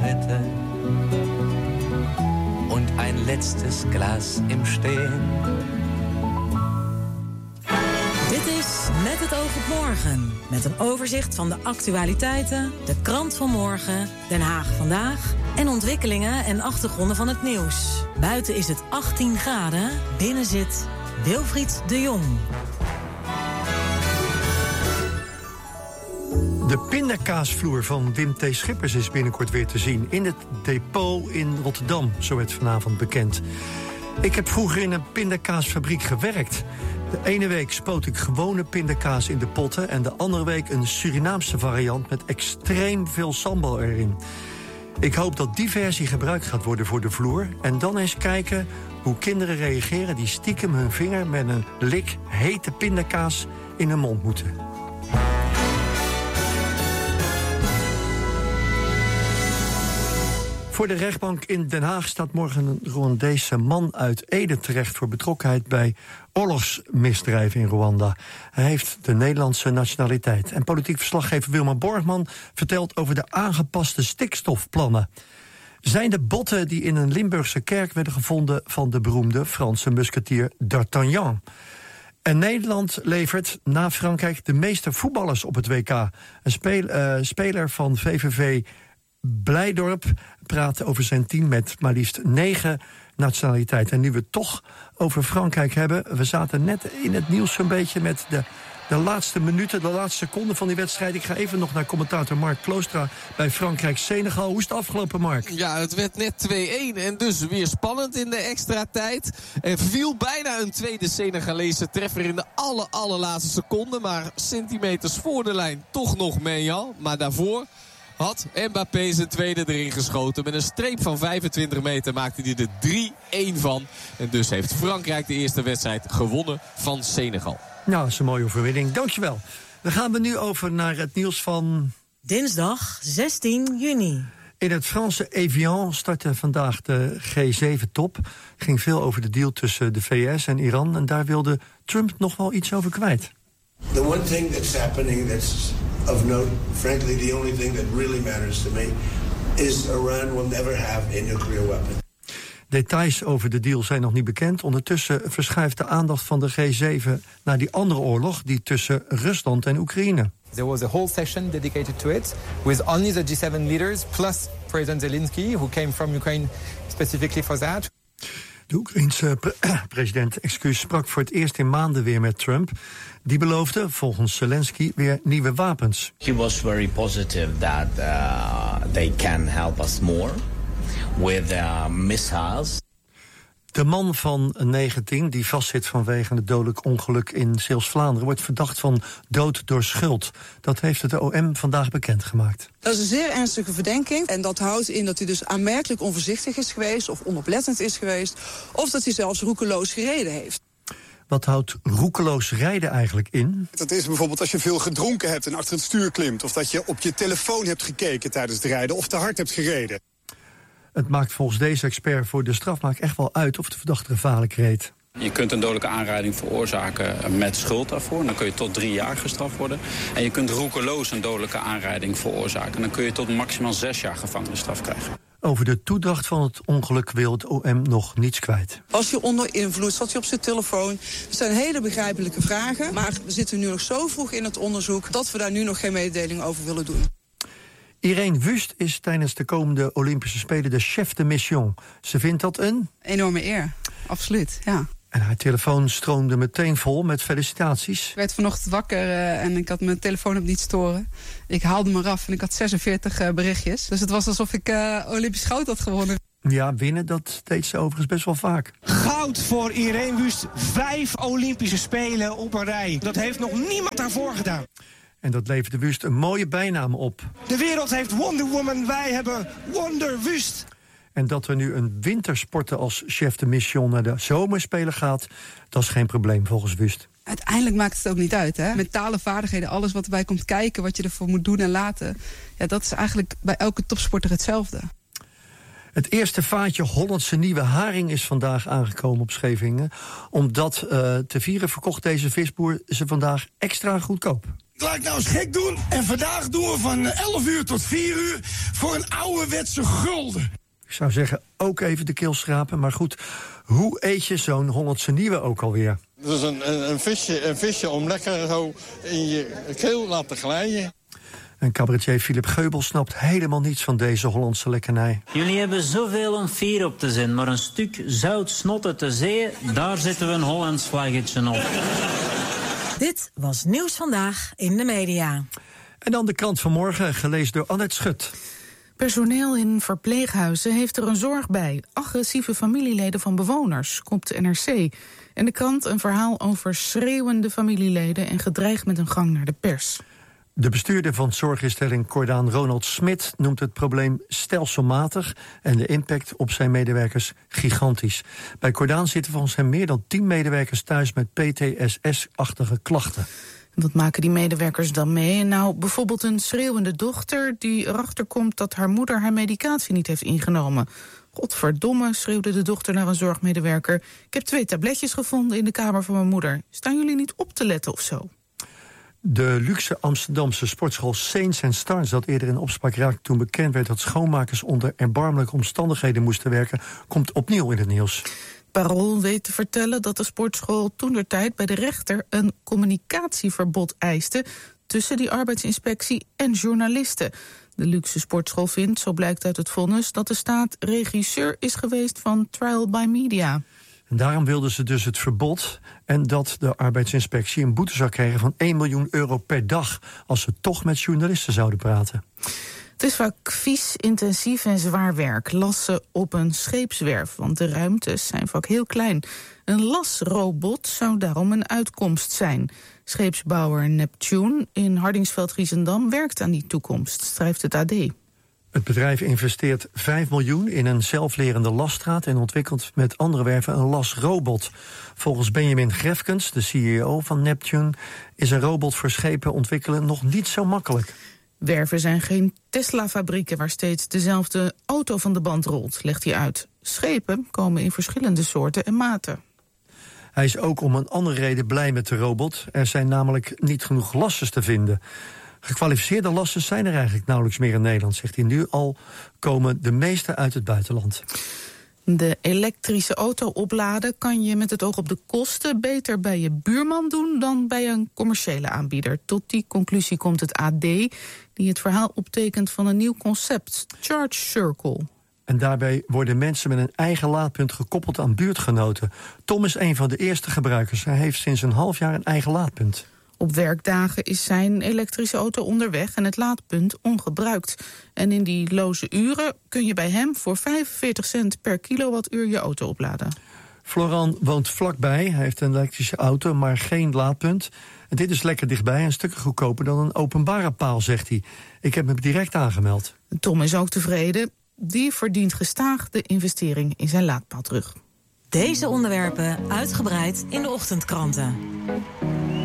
Zigarette und ein letztes Glas im Stehen. Dit is Met het oog op morgen. Met een overzicht van de actualiteiten, de krant van morgen, Den Haag vandaag en ontwikkelingen en achtergronden van het nieuws. Buiten is het 18 graden, binnen zit Wilfried de Jong. De pindakaasvloer van Wim T. Schippers is binnenkort weer te zien in het depot in Rotterdam, zo werd vanavond bekend. Ik heb vroeger in een pindakaasfabriek gewerkt. De ene week spoot ik gewone pindakaas in de potten en de andere week een Surinaamse variant met extreem veel sambal erin. Ik hoop dat die versie gebruikt gaat worden voor de vloer en dan eens kijken hoe kinderen reageren die stiekem hun vinger met een lik hete pindakaas in hun mond moeten. Voor de rechtbank in Den Haag staat morgen een Rwandese man uit Ede terecht voor betrokkenheid bij oorlogsmisdrijven in Rwanda. Hij heeft de Nederlandse nationaliteit. En politiek verslaggever Wilma Borgman vertelt over de aangepaste stikstofplannen. Zijn de botten die in een Limburgse kerk werden gevonden van de beroemde Franse musketier d'Artagnan. En Nederland levert na Frankrijk de meeste voetballers op het WK. Een speler van VVV Blijdorp praat over zijn team met maar liefst 9 nationaliteiten. En nu we het toch over Frankrijk hebben, we zaten net in het nieuws een beetje met de laatste minuten, de laatste seconden van die wedstrijd. Ik ga even nog naar commentator Mark Kloostra bij Frankrijk-Senegal. Hoe is het afgelopen, Mark? Ja, het werd net 2-1 en dus weer spannend in de extra tijd. Er viel bijna een tweede Senegalese treffer in de allerlaatste seconde. Maar centimeters voor de lijn toch nog Maignan. Maar daarvoor had Mbappé zijn tweede erin geschoten. Met een streep van 25 meter maakte hij er 3-1 van. En dus heeft Frankrijk de eerste wedstrijd gewonnen van Senegal. Nou, dat is een mooie overwinning. Dankjewel. Dan gaan we nu over naar het nieuws van Dinsdag 16 juni. In het Franse Evian startte vandaag de G7-top. Ging veel over de deal tussen de VS en Iran. En daar wilde Trump nog wel iets over kwijt. The one thing that's happening that's of note, frankly, the only thing that really matters to me, is Iran will never have a nuclear weapon. Details over de deal zijn nog niet bekend. Ondertussen verschuift de aandacht van de G7 naar die andere oorlog, die tussen Rusland en Oekraïne. There was a whole session dedicated to it, with only the G7 leaders, plus President Zelensky, who came from Ukraine specifically for that. De Oekraïense president sprak voor het eerst in maanden weer met Trump. Die beloofde, volgens Zelensky, weer nieuwe wapens. He was very positive that they can help us more with missiles. De man van 19, die vastzit vanwege het dodelijk ongeluk in Zeeuws-Vlaanderen, wordt verdacht van dood door schuld. Dat heeft het OM vandaag bekendgemaakt. Dat is een zeer ernstige verdenking. En dat houdt in dat hij dus aanmerkelijk onvoorzichtig is geweest of onoplettend is geweest, of dat hij zelfs roekeloos gereden heeft. Wat houdt roekeloos rijden eigenlijk in? Dat is bijvoorbeeld als je veel gedronken hebt en achter het stuur klimt, of dat je op je telefoon hebt gekeken tijdens het rijden of te hard hebt gereden. Het maakt volgens deze expert voor de strafmaak echt wel uit of de verdachte gevaarlijk reed. Je kunt een dodelijke aanrijding veroorzaken met schuld daarvoor. Dan kun je tot 3 jaar gestraft worden. En je kunt roekeloos een dodelijke aanrijding veroorzaken. Dan kun je tot maximaal 6 jaar gevangenisstraf krijgen. Over de toedracht van het ongeluk wil het OM nog niets kwijt. Was je onder invloed? Zat je op zijn telefoon? Dat zijn hele begrijpelijke vragen. Maar we zitten nu nog zo vroeg in het onderzoek dat we daar nu nog geen mededeling over willen doen. Irene Wust is tijdens de komende Olympische Spelen de chef de mission. Ze vindt dat een enorme eer, absoluut, ja. En haar telefoon stroomde meteen vol met felicitaties. Ik werd vanochtend wakker en ik had mijn telefoon op niet storen. Ik haalde me eraf en ik had 46 berichtjes. Dus het was alsof ik Olympisch goud had gewonnen. Ja, winnen, dat deed ze overigens best wel vaak. Goud voor Irene Wust. 5 Olympische Spelen op een rij. Dat heeft nog niemand daarvoor gedaan. En dat leverde Wust een mooie bijnaam op. De wereld heeft Wonder Woman, wij hebben Wonder Wust. En dat er nu een wintersporter als chef de mission naar de zomerspelen gaat, dat is geen probleem volgens Wust. Uiteindelijk maakt het ook niet uit, hè? Mentale vaardigheden, alles wat erbij komt kijken, wat je ervoor moet doen en laten. Ja, dat is eigenlijk bij elke topsporter hetzelfde. Het eerste vaatje Hollandse nieuwe haring is vandaag aangekomen op Scheveningen. Om dat te vieren verkocht deze visboer ze vandaag extra goedkoop. Laat ik nou eens gek doen. En vandaag doen we van 11 uur tot 4 uur voor een ouderwetse gulden. Ik zou zeggen, ook even de keel schrapen. Maar goed, hoe eet je zo'n Hollandse nieuwe ook alweer? Dat is een visje om lekker zo in je keel laten glijden. En cabaretier Philip Geubel snapt helemaal niets van deze Hollandse lekkernij. Jullie hebben zoveel om vier op te zijn, maar een stuk zout snotten te zee, daar zetten we een Hollands vlaggetje op. Dit was Nieuws Vandaag in de media. En dan de krant van morgen, gelezen door Annette Schut. Personeel in verpleeghuizen heeft er een zorg bij. Agressieve familieleden van bewoners, komt de NRC. En de krant een verhaal over schreeuwende familieleden en gedreigd met een gang naar de pers. De bestuurder van zorginstelling Cordaan, Ronald Smit, noemt het probleem stelselmatig en de impact op zijn medewerkers gigantisch. Bij Cordaan zitten volgens hem meer dan 10 medewerkers thuis met PTSS-achtige klachten. Wat maken die medewerkers dan mee? Nou, bijvoorbeeld een schreeuwende dochter die erachter komt dat haar moeder haar medicatie niet heeft ingenomen. Godverdomme, schreeuwde de dochter naar een zorgmedewerker. Ik heb 2 tabletjes gevonden in de kamer van mijn moeder. Staan jullie niet op te letten of zo? De luxe Amsterdamse sportschool Saints & Stars, dat eerder in opspraak raakte toen bekend werd dat schoonmakers onder erbarmelijke omstandigheden moesten werken, komt opnieuw in het nieuws. Parool weet te vertellen dat de sportschool toentertijd bij de rechter een communicatieverbod eiste tussen die arbeidsinspectie en journalisten. De luxe sportschool vindt, zo blijkt uit het vonnis, dat de staat regisseur is geweest van Trial by Media. En daarom wilden ze dus het verbod en dat de arbeidsinspectie een boete zou krijgen van 1 miljoen euro per dag als ze toch met journalisten zouden praten. Het is vaak vies, intensief en zwaar werk. Lassen op een scheepswerf, want de ruimtes zijn vaak heel klein. Een lasrobot zou daarom een uitkomst zijn. Scheepsbouwer Neptune in Hardingsveld-Giessendam werkt aan die toekomst, schrijft het AD. Het bedrijf investeert 5 miljoen in een zelflerende lasstraat en ontwikkelt met andere werven een lasrobot. Volgens Benjamin Grefkens, de CEO van Neptune, is een robot voor schepen ontwikkelen nog niet zo makkelijk. Werven zijn geen Tesla-fabrieken waar steeds dezelfde auto van de band rolt, legt hij uit. Schepen komen in verschillende soorten en maten. Hij is ook om een andere reden blij met de robot. Er zijn namelijk niet genoeg lassers te vinden. Gekwalificeerde lassers zijn er eigenlijk nauwelijks meer in Nederland, zegt hij. Nu al komen de meeste uit het buitenland. De elektrische auto opladen kan je met het oog op de kosten beter bij je buurman doen dan bij een commerciële aanbieder. Tot die conclusie komt het AD, die het verhaal optekent van een nieuw concept, Charge Circle. En daarbij worden mensen met een eigen laadpunt gekoppeld aan buurtgenoten. Tom is een van de eerste gebruikers. Hij heeft sinds een half jaar een eigen laadpunt. Op werkdagen is zijn elektrische auto onderweg en het laadpunt ongebruikt. En in die loze uren kun je bij hem voor 45 cent per kilowattuur je auto opladen. Florian woont vlakbij. Hij heeft een elektrische auto, maar geen laadpunt. En dit is lekker dichtbij en stukken goedkoper dan een openbare paal, zegt hij. Ik heb me direct aangemeld. Tom is ook tevreden. Die verdient gestaag de investering in zijn laadpaal terug. Deze onderwerpen uitgebreid in de ochtendkranten.